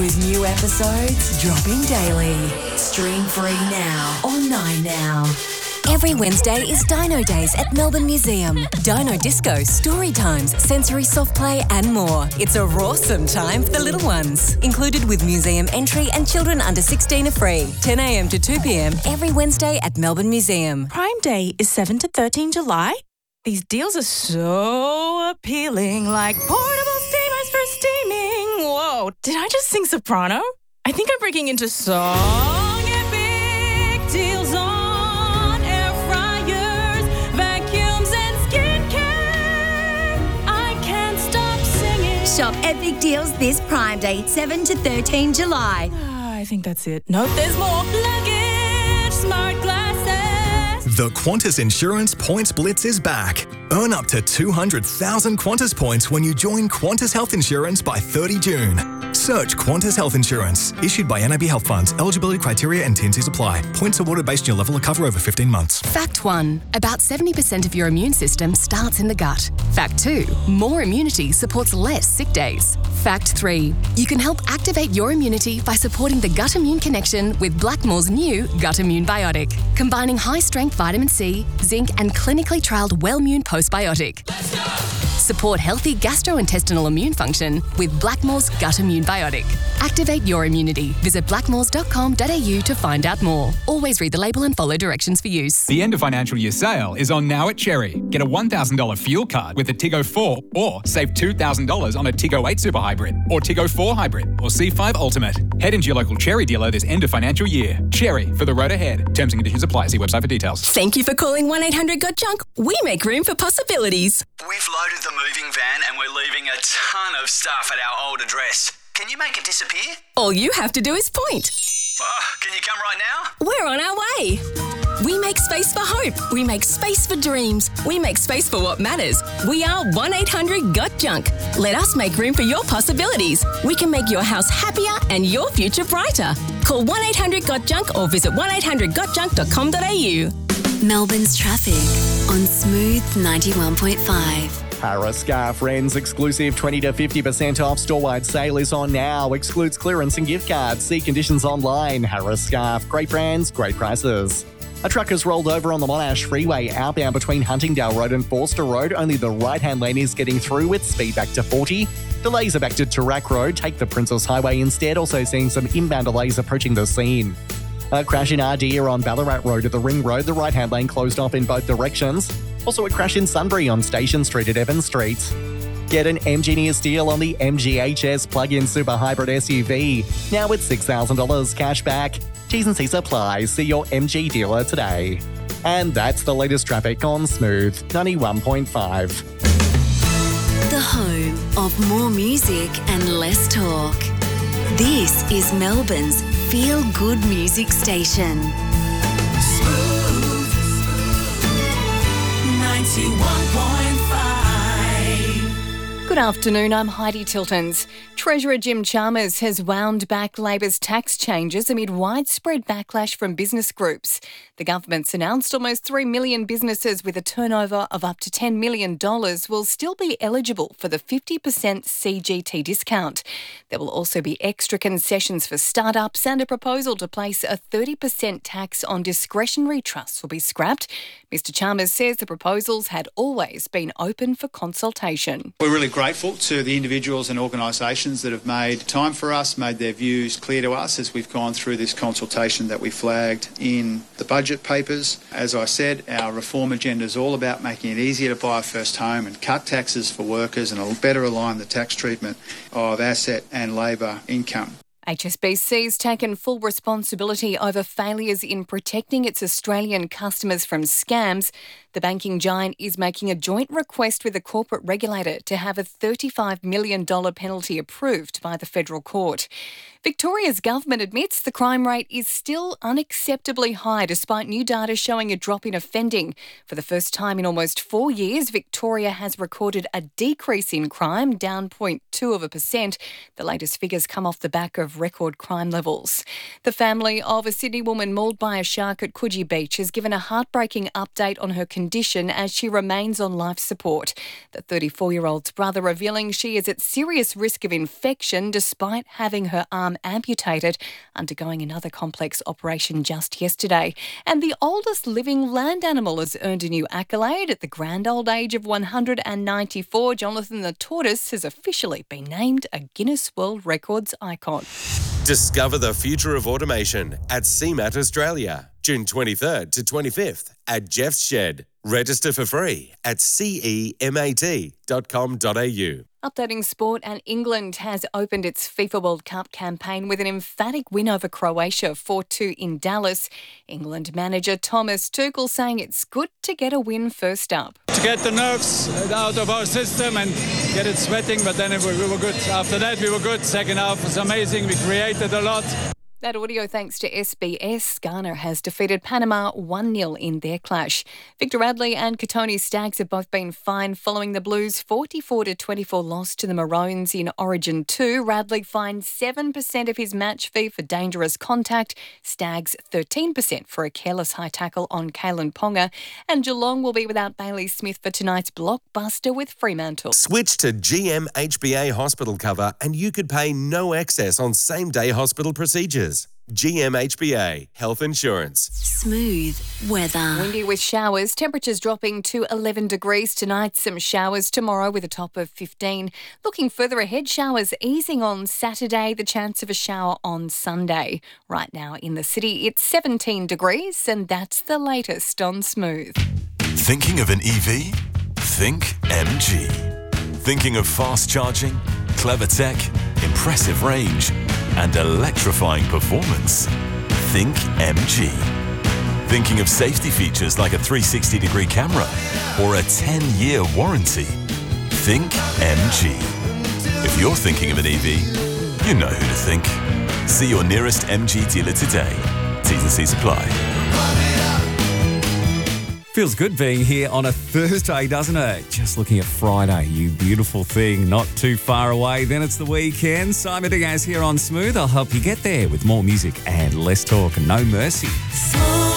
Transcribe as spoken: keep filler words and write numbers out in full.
with new episodes dropping daily. Stream free now on Nine Now. Every Wednesday is Dino Days at Melbourne Museum. Dino Disco, story times, sensory soft play and more. It's a rawsome time for the little ones. Included with museum entry and children under sixteen are free. ten a.m to two p.m every Wednesday at Melbourne Museum. Prime Day is seventh to thirteenth July. These deals are so appealing, like portable steamers for steaming. Whoa, did I just sing soprano? I think I'm breaking into song and big deals on air fryers, vacuums and skincare. I can't stop singing. Shop epic deals this Prime Day, seventh to thirteenth July. Ah, I think that's it. No, there's more. Luggage, smart glasses. The Qantas Insurance Points Blitz is back. Earn up to two hundred thousand Qantas points when you join Qantas Health Insurance by thirtieth of June. Search Qantas Health Insurance. Issued by N A B Health Funds. Eligibility criteria and T and Cs apply. Points awarded based on your level of cover over fifteen months. Fact one. About seventy percent of your immune system starts in the gut. Fact two. More immunity supports less sick days. Fact three. You can help activate your immunity by supporting the gut immune connection with Blackmore's new Gut Immune Biotic, combining high-strength vitamin C, zinc and clinically trialled Wellmune Postbiotic. Let's go! Support healthy gastrointestinal immune function with Blackmore's Gut Immune Biotic. Activate your immunity. Visit blackmores dot com dot a u to find out more. Always read the label and follow directions for use. The end of financial year sale is on now at Cherry. Get a one thousand dollars fuel card with a Tiggo four or save two thousand dollars on a Tiggo eight Super Hybrid or Tiggo four Hybrid or C five Ultimate. Head into your local Cherry dealer this end of financial year. Cherry, for the road ahead. Terms and conditions apply. See website for details. Thank you for calling one eight hundred got junk. We make room for possibilities. We've loaded the moving van and we're leaving a ton of stuff at our old address. Can you make it disappear? All you have to do is point. Oh, can you come right now? We're on our way. We make space for hope. We make space for dreams. We make space for what matters. We are one eight hundred got junk. Let us make room for your possibilities. We can make your house happier and your future brighter. Call one eight hundred got junk or visit one eight hundred got junk dot com dot a u. Melbourne's traffic on Smooth ninety-one point five. Harris Scarf Friends exclusive twenty to fifty percent off store-wide sale is on now. Excludes clearance and gift cards. See conditions online. Harris Scarf. Great brands, great prices. A truck has rolled over on the Monash Freeway outbound between Huntingdale Road and Forster Road. Only the right-hand lane is getting through with speed back to forty. Delays are back to Tarak Road. Take the Princess Highway instead. Also seeing some inbound delays approaching the scene. A crash in Ardea on Ballarat Road at the Ring Road. The right-hand lane closed off in both directions. Also a crash in Sunbury on Station Street at Evans Street. Get an Engineer's deal on the M G H S plug-in super hybrid S U V. Now with six thousand dollars cash back. T's and C's apply. See your M G dealer today. And that's the latest traffic on Smooth ninety-one point five. The home of more music and less talk. This is Melbourne's feel-good music station. Smooth ninety-one point five. Good afternoon, I'm Heidi Tiltons. Treasurer Jim Chalmers has wound back Labor's tax changes amid widespread backlash from business groups. The government's announced almost three million businesses with a turnover of up to ten million dollars will still be eligible for the fifty percent C G T discount. There will also be extra concessions for startups, and a proposal to place a thirty percent tax on discretionary trusts will be scrapped. Mister Chalmers says the proposals had always been open for consultation. We're really grateful to the individuals and organisations that have made time for us, made their views clear to us as we've gone through this consultation that we flagged in the budget papers. As I said, our reform agenda is all about making it easier to buy a first home and cut taxes for workers and better align the tax treatment of asset and labour income. H S B C's taken full responsibility over failures in protecting its Australian customers from scams. The banking giant is making a joint request with the corporate regulator to have a thirty-five million dollars penalty approved by the federal court. Victoria's government admits the crime rate is still unacceptably high despite new data showing a drop in offending. For the first time in almost four years, Victoria has recorded a decrease in crime, down zero point two of a percent. The latest figures come off the back of record crime levels. The family of a Sydney woman mauled by a shark at Coogee Beach has given a heartbreaking update on her condition as she remains on life support. The thirty-four-year-old's brother revealing she is at serious risk of infection despite having her arm arm amputated, undergoing another complex operation just yesterday. And the oldest living land animal has earned a new accolade at the grand old age of one hundred ninety-four. Jonathan the tortoise has officially been named a Guinness World Records icon. Discover the future of automation at C MAT Australia, June twenty-third to twenty-fifth at Jeff's Shed. Register for free at cemat dot com dot a u. Updating sport, and England has opened its FIFA World Cup campaign with an emphatic win over Croatia four two in Dallas. England manager Thomas Tuchel saying it's good to get a win first up. To get the nerves out of our system and get it sweating, but then we were good. After that, we were good. Second half was amazing. We created a lot. That audio thanks to S B S. Ghana has defeated Panama one nil in their clash. Victor Radley and Katoni Staggs have both been fined following the Blues' forty-four to twenty-four loss to the Maroons in Origin two. Radley fined seven percent of his match fee for dangerous contact, Staggs thirteen percent for a careless high tackle on Kalen Ponga. And Geelong will be without Bailey Smith for tonight's blockbuster with Fremantle. Switch to G M H B A hospital cover and you could pay no excess on same-day hospital procedures. G M H B A Health Insurance. Smooth weather. Windy with showers. Temperatures dropping to eleven degrees tonight. Some showers tomorrow with a top of fifteen. Looking further ahead, showers easing on Saturday. The chance of a shower on Sunday. Right now in the city, it's seventeen degrees, and that's the latest on Smooth. Thinking of an E V? Think M G. Thinking of fast charging, clever tech, impressive range, and electrifying performance? Think M G. Thinking of safety features like a three sixty degree camera or a ten year warranty? Think M G. If you're thinking of an E V, you know who to think. See your nearest M G dealer today. T's and C's apply. Feels good being here on a Thursday, doesn't it? Just looking at Friday, you beautiful thing. Not too far away, then it's the weekend. Simon Diaz here on Smooth. I'll help you get there with more music and less talk and no mercy.